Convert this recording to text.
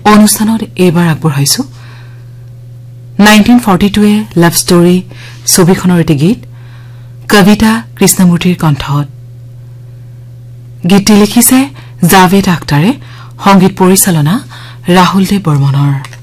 অনুষ্ঠানত এইবাৰ আগবঢ়াইছো 1942 এ লাভ ষ্টৰী ছবিখনৰ এটি গীত কবিতা কৃষ্ণমূৰ্তিৰ কণ্ঠত গীতটি লিখিছে জাভেদ আখতাৰে সংগীত পৰিচালনা ৰাহুল দেৱ বৰ্মনৰ